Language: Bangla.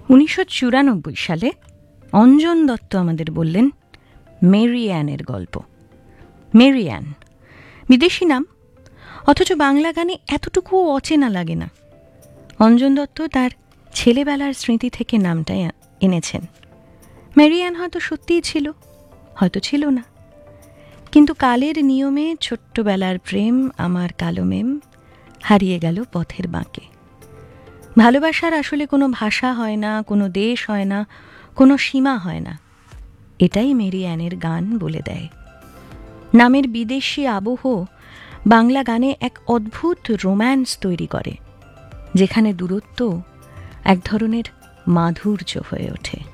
1994 সালে অঞ্জন দত্ত আমাদের বললেন মেরি অ্যানের গল্প। মেরি অ্যান বিদেশি নাম, অথচ বাংলা গানে এতটুকুও অচেনা লাগে না। অঞ্জন দত্ত তার ছেলেবেলার স্মৃতি থেকে নামটা এনেছেন। মেরি অ্যান হয়তো সত্যিই ছিল, হয়তো ছিল না, কিন্তু কালের নিয়মে ছোট্টবেলার প্রেম আমার কালো মেম হারিয়ে গেল পথের বাঁকে। ভালোবাসার আসলে কোনো ভাষা হয় না, কোনো দেশ হয় না, কোনো সীমা হয় না। এটাই মেরি অ্যানের গান বলে দেয়। নামের বিদেশি আবহ বাংলা গানে এক অদ্ভুত রোম্যান্স তৈরি করে, যেখানে দূরত্ব এক ধরনের মাধুর্য হয়ে ওঠে।